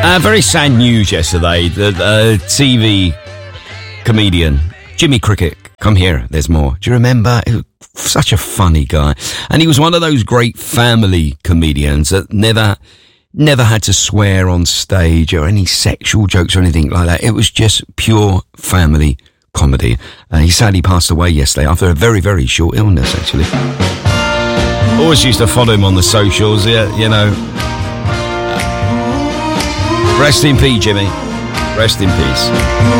Very sad news yesterday. The TV comedian Jimmy Cricket. Come here, there's more. Do you remember? He was such a funny guy. And he was one of those great family comedians that never had to swear on stage or any sexual jokes or anything like that. It was just pure family comedy. He sadly passed away yesterday after a very, very short illness, actually. Always used to follow him on the socials, yeah, you know. Rest in peace, Jimmy. Rest in peace.